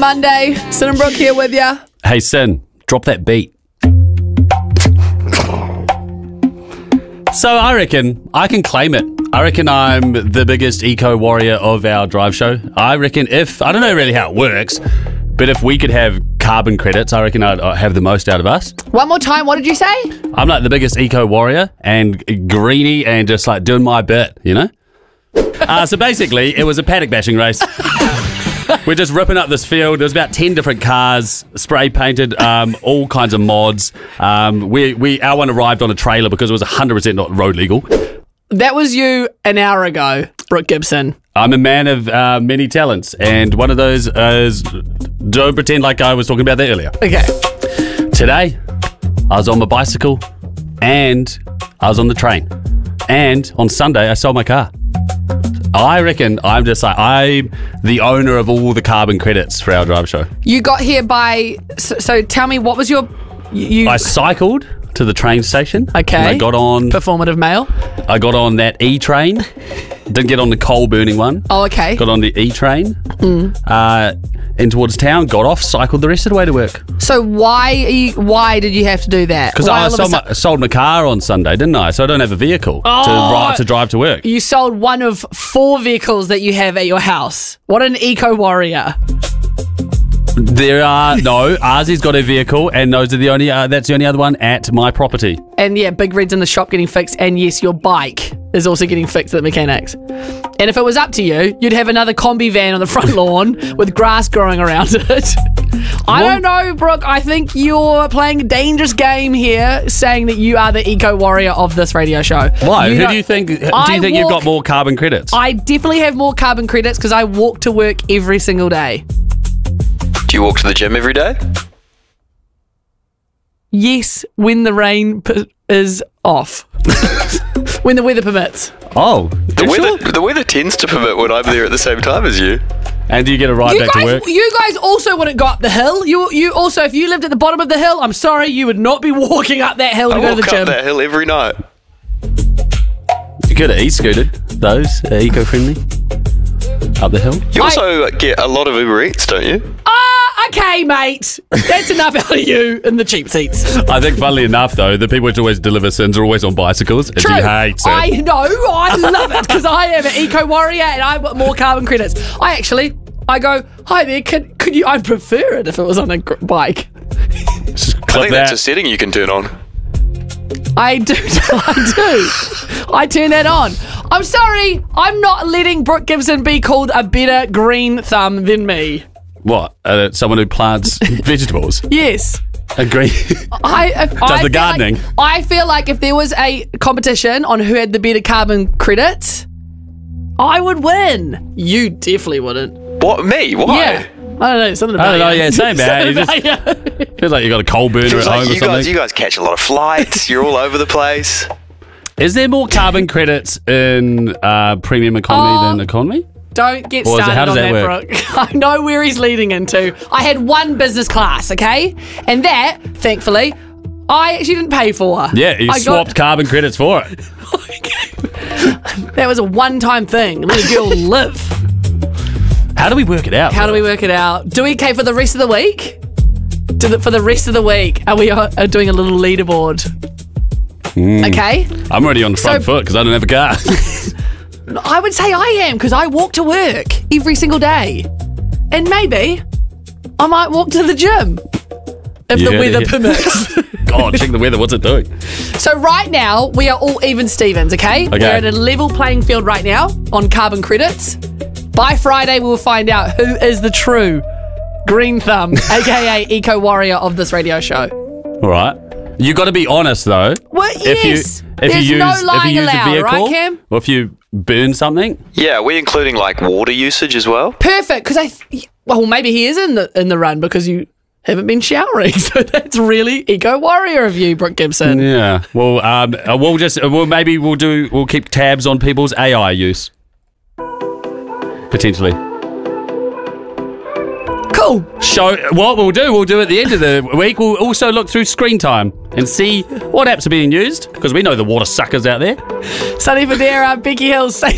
Monday. Sin and Brooke here with you. Hey, Sin, drop that beat. So I reckon I can claim it. I reckon I'm the biggest eco warrior of our drive show. I reckon I don't know really how it works, but if we could have carbon credits, I reckon I'd have the most out of us. One more time, what did you say? I'm like the biggest eco warrior and greenie and just like doing my bit, you know? So basically, it was a paddock bashing race. We're just ripping up this field. There's about 10 different cars, spray painted, all kinds of mods. Our one arrived on a trailer because it was 100% not road legal. That was you an hour ago, Brooke Gibson. I'm a man of many talents, and one of those is don't pretend like I was talking about that earlier. Okay. Today, I was on my bicycle, and I was on the train, and on Sunday, I sold my car. I reckon I'm the owner of all the carbon credits for our drive show. You got here by... So tell me, what was your... I cycled to the train station. Okay. And I got on... Performative male. I got on that E-train. Didn't get on the coal-burning one. Oh, okay. Got on the E-train. In towards town, got off, cycled the rest of the way to work. So why did you have to do that? Because I sold my car on Sunday, didn't I? So I don't have a vehicle to drive to work. You sold one of 4 vehicles that you have at your house. What an eco-warrior. Ozzy's got a vehicle, and that's the only other one at my property. And yeah, Big Red's in the shop getting fixed, and yes, your bike is also getting fixed at the mechanics. And if it was up to you, you'd have another combi van on the front lawn with grass growing around it. I don't know, Brooke. I think you're playing a dangerous game here, saying that you are the eco-warrior of this radio show. Why? Who do you think you've got more carbon credits? I definitely have more carbon credits because I walk to work every single day. Do you walk to the gym every day? Yes, when the rain is off. When the weather permits. Oh, the weather tends to permit when I'm there at the same time as you. And do you get a ride back to work? You guys also wouldn't go up the hill. You also, if you lived at the bottom of the hill, I'm sorry, you would not be walking up that hill to go to the gym. I walk up that hill every night. You could have e-scooted those, eco-friendly, up the hill. You also get a lot of Uber Eats, don't you? Okay, mate. That's enough out of you in the cheap seats. I think, funnily enough, though, the people which always deliver Sins are always on bicycles. True. And you hate Sin. I know. I love it because I am an eco-warrior and I've got more carbon credits. I go, hi there, could you... I'd prefer it if it was on a bike. Just I think that's a setting you can turn on. I do. I turn that on. I'm sorry. I'm not letting Brooke Gibson be called a better green thumb than me. What? Someone who plants vegetables? Yes. Agree. Does the gardening? I feel like if there was a competition on who had the better carbon credits, I would win. You definitely wouldn't. What, me? Why? Yeah. I don't know, something about I don't know, yeah, same, man. Feels like you got a coal burner at home or something. You guys catch a lot of flights. You're all over the place. Is there more carbon credits in premium economy than economy? Don't get started on that, Brooke. I know where he's leading into. I had one business class, okay? And that, thankfully, I actually didn't pay for. Yeah, you swapped carbon credits for it. That was a one-time thing. Let a girl live. How do we work it out? How do we work it out? Do we, for the rest of the week? For the rest of the week, are we doing a little leaderboard? Okay? I'm already on the front foot because I don't have a car. I would say I am because I walk to work every single day. And maybe I might walk to the gym if the weather permits. God, check the weather. What's it doing? So right now, we are all even Stevens, okay? We're at a level playing field right now on carbon credits. By Friday, we will find out who is the true green thumb, a.k.a. eco-warrior of this radio show. All right. You got to be honest, though. Well, yes. If you use a vehicle, right, Cam? Or if you burn something. Yeah, are we including like water usage as well? Perfect, because well, maybe he is in the run because you haven't been showering, so that's really eco-warrior of you, Brooke Gibson. Yeah. Well, we'll keep tabs on people's AI use. Potentially. Cool. What we'll do at the end of the week, we'll also look through screen time and see what apps are being used, because we know the water suckers out there. Sunny Federa, Becky Hill, say